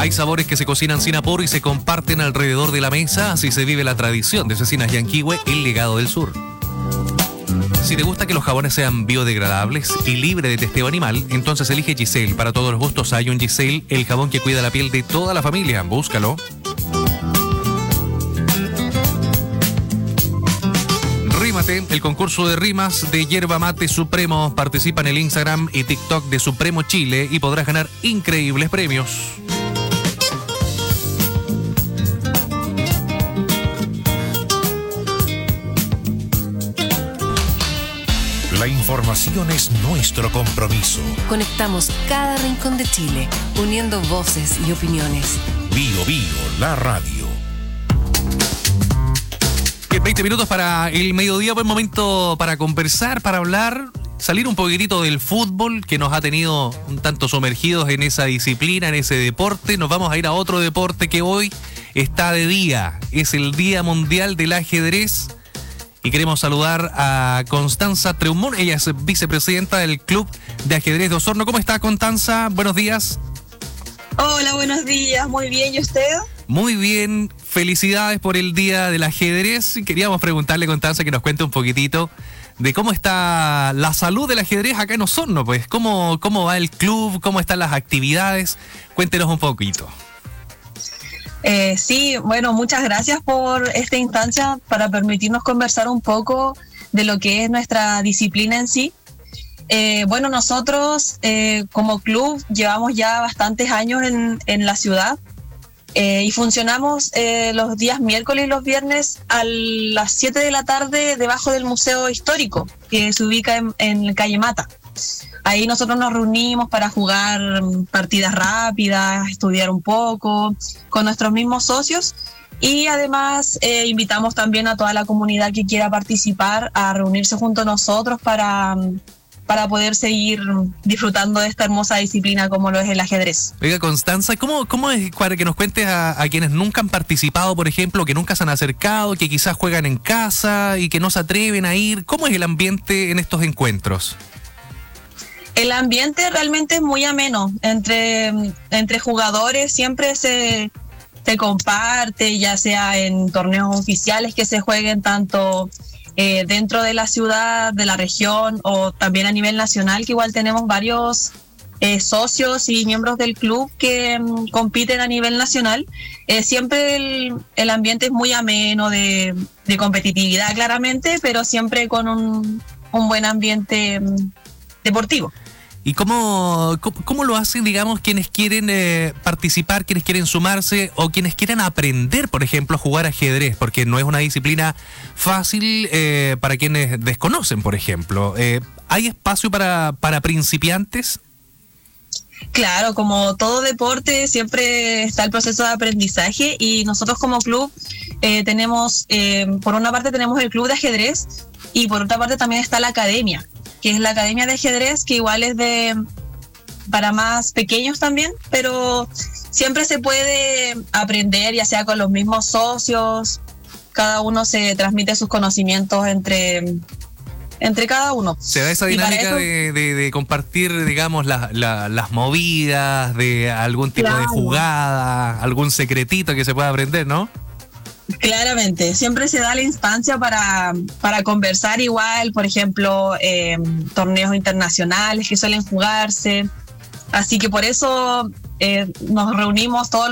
Hay sabores que se cocinan sin apuro y se comparten alrededor de la mesa, así se vive la tradición de Cecinas Yanquihue, el legado del sur. Si te gusta que los jabones sean biodegradables y libre de testeo animal, entonces elige Giselle. Para todos los gustos hay un Giselle, el jabón que cuida la piel de toda la familia. Búscalo. Rímate, el concurso de rimas de Yerba Mate Supremo. Participa en el Instagram y TikTok de Supremo Chile y podrás ganar increíbles premios. La información es nuestro compromiso. Conectamos cada rincón de Chile, uniendo voces y opiniones. Bio Bio, la radio. 20 minutos para el mediodía, buen momento para conversar, para hablar, salir un poquitito del fútbol que nos ha tenido un tanto sumergidos en esa disciplina, en ese deporte. Nos vamos a ir a otro deporte que hoy está de día. Es el Día Mundial del Ajedrez. Y queremos saludar a Constanza Treumón. Ella es vicepresidenta del Club de Ajedrez de Osorno. ¿Cómo está, Constanza? Buenos días. Hola, buenos días. Muy bien, ¿y usted? Muy bien. Felicidades por el Día del Ajedrez. Queríamos preguntarle, Constanza, que nos cuente un poquitito de cómo está la salud del ajedrez acá en Osorno. Pues, ¿cómo va el club? ¿Cómo están las actividades? Cuéntenos un poquito. Sí, bueno, muchas gracias por esta instancia para permitirnos conversar un poco de lo que es nuestra disciplina en sí. Bueno, nosotros como club llevamos ya bastantes años en la ciudad y funcionamos los días miércoles y los viernes a las 7 de la tarde debajo del Museo Histórico, que se ubica en Calle Mata. Ahí nosotros nos reunimos para jugar partidas rápidas, estudiar un poco con nuestros mismos socios y además invitamos también a toda la comunidad que quiera participar a reunirse junto a nosotros para poder seguir disfrutando de esta hermosa disciplina como lo es el ajedrez. Oiga, Constanza, ¿cómo es para que nos cuentes a quienes nunca han participado, por ejemplo, que nunca se han acercado, que quizás juegan en casa y que no se atreven a ir? ¿Cómo es el ambiente en estos encuentros? El ambiente realmente es muy ameno. Entre jugadores siempre se comparte, ya sea en torneos oficiales que se jueguen tanto dentro de la ciudad, de la región o también a nivel nacional, que igual tenemos varios socios y miembros del club que compiten a nivel nacional. Siempre el ambiente es muy ameno, de competitividad claramente, pero siempre con un buen ambiente deportivo. ¿Y cómo lo hacen, digamos, quienes quieren participar, quienes quieren sumarse o quienes quieran aprender, por ejemplo, a jugar ajedrez? Porque no es una disciplina fácil para quienes desconocen, por ejemplo. ¿Hay espacio para principiantes? Claro, como todo deporte siempre está el proceso de aprendizaje y nosotros como club tenemos, por una parte tenemos el club de ajedrez y por otra parte también está la academia, que es la Academia de Ajedrez, que igual es para más pequeños también, pero siempre se puede aprender, ya sea con los mismos socios, cada uno se transmite sus conocimientos entre cada uno. Se da esa dinámica de compartir, digamos, las movidas, de algún tipo de jugada, algún secretito que se pueda aprender, ¿no? Claramente, siempre se da la instancia para conversar igual, por ejemplo, torneos internacionales que suelen jugarse, así que por eso nos reunimos todos